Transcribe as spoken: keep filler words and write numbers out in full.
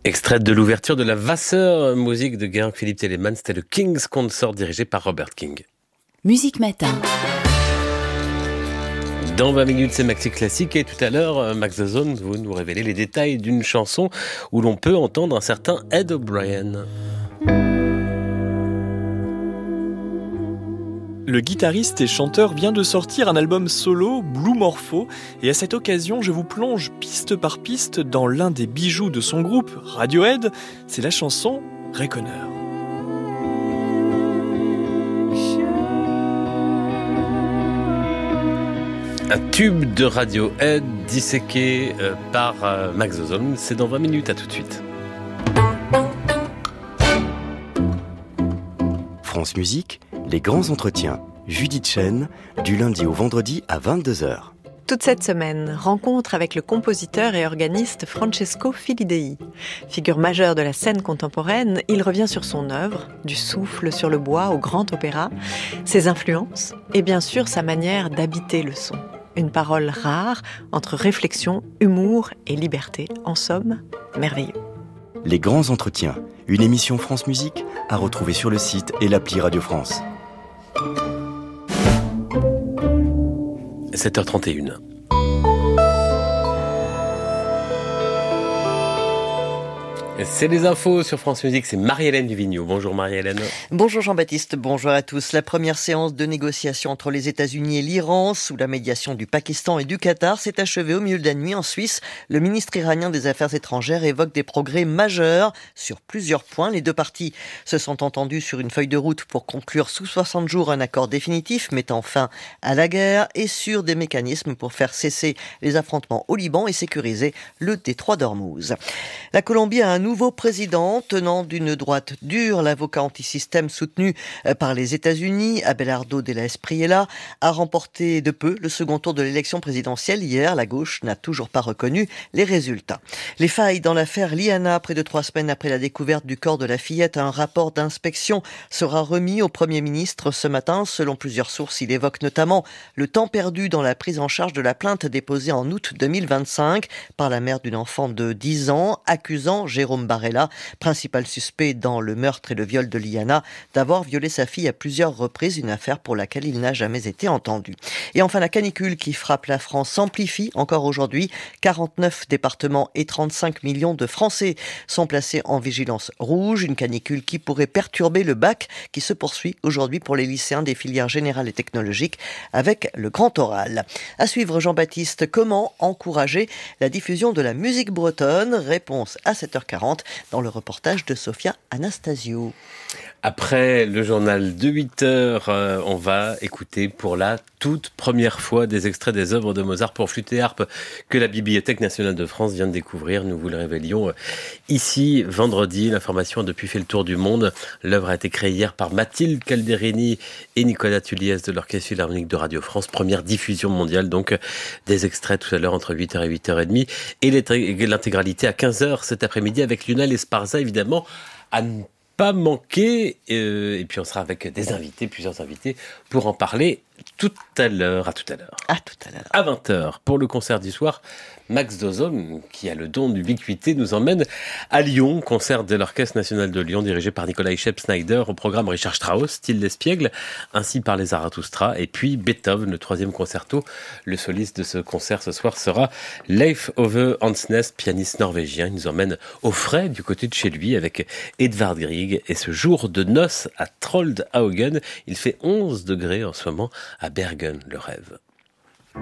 Extrait de l'ouverture de la Vasseur, musique de Georg Philipp Telemann, c'était le King's Consort dirigé par Robert King. Musique Matin. Dans vingt minutes, c'est Maxi Classique et tout à l'heure, Max Dazone, vous nous révélez les détails d'une chanson où l'on peut entendre un certain Ed O'Brien. Le guitariste et chanteur vient de sortir un album solo, Blue Morpho, et à cette occasion, je vous plonge piste par piste dans l'un des bijoux de son groupe, Radiohead, c'est la chanson Reckoner. Un tube de Radiohead disséqué euh, par euh, Max Dazone, c'est dans vingt minutes, à tout de suite. France Musique, les grands entretiens. Judith Chen, du lundi au vendredi à vingt-deux heures. Toute cette semaine, rencontre avec le compositeur et organiste Francesco Filidei. Figure majeure de la scène contemporaine, il revient sur son œuvre, du souffle sur le bois au grand opéra, ses influences et bien sûr sa manière d'habiter le son. Une parole rare entre réflexion, humour et liberté. En somme, merveilleux. Les grands entretiens, une émission France Musique à retrouver sur le site et l'appli Radio France. sept heures trente et une. C'est les infos sur France Musique, c'est Marie-Hélène Duvigneau. Bonjour Marie-Hélène. Bonjour Jean-Baptiste, bonjour à tous. La première séance de négociation entre les États-Unis et l'Iran, sous la médiation du Pakistan et du Qatar, s'est achevée au milieu de la nuit en Suisse. Le ministre iranien des Affaires étrangères évoque des progrès majeurs sur plusieurs points. Les deux parties se sont entendues sur une feuille de route pour conclure sous soixante jours un accord définitif mettant fin à la guerre et sur des mécanismes pour faire cesser les affrontements au Liban et sécuriser le détroit d'Ormuz. La Colombie a un nouveau président tenant d'une droite dure. L'avocat anti-système soutenu par les États-Unis, Abelardo de la Espriella, a remporté de peu le second tour de l'élection présidentielle. Hier, la gauche n'a toujours pas reconnu les résultats. Les failles dans l'affaire Liana, près de trois semaines après la découverte du corps de la fillette, un rapport d'inspection sera remis au Premier ministre ce matin. Selon plusieurs sources, il évoque notamment le temps perdu dans la prise en charge de la plainte déposée en août deux mille vingt-cinq par la mère d'une enfant de dix ans, accusant Jérôme Barella, principal suspect dans le meurtre et le viol de Liana, d'avoir violé sa fille à plusieurs reprises, une affaire pour laquelle il n'a jamais été entendu. Et enfin, la canicule qui frappe la France s'amplifie encore aujourd'hui. quarante-neuf départements et trente-cinq millions de Français sont placés en vigilance rouge, une canicule qui pourrait perturber le bac qui se poursuit aujourd'hui pour les lycéens des filières générales et technologiques avec le grand oral. À suivre, Jean-Baptiste, comment encourager la diffusion de la musique bretonne? Réponse à sept heures quarante dans le reportage de Sophia Anastasio. Après le journal de huit heures, euh, on va écouter pour la toute première fois des extraits des œuvres de Mozart pour flûte et harpe que la Bibliothèque nationale de France vient de découvrir. Nous vous le révélions euh, ici vendredi. L'information a depuis fait le tour du monde. L'œuvre a été créée hier par Mathilde Calderini et Nicolas Tulliez de l'Orchestre Philharmonique de Radio France. Première diffusion mondiale, donc des extraits tout à l'heure entre huit heures et huit heures trente et l'intégralité à quinze heures cet après-midi avec Lionel Esparza, évidemment, à ne pas manquer. Euh, et puis on sera avec des invités, plusieurs invités, pour en parler tout à l'heure. À tout à l'heure. À tout à l'heure. À vingt heures, pour le concert du soir, Max Dazone, qui a le don d'ubiquité, nous emmène à Lyon, concert de l'Orchestre national de Lyon, dirigé par Nikolai Schepp-Snyder, au programme Richard Strauss, Till d'Espiègle, ainsi par les Zarathustra, et puis Beethoven, le troisième concerto. Le soliste de ce concert ce soir sera Leif Ove Hansnes, pianiste norvégien. Il nous emmène au frais du côté de chez lui avec Edvard Grieg, et ce jour de noces à Troldhaugen, il fait onze degrés en ce moment à Bergen, le rêve.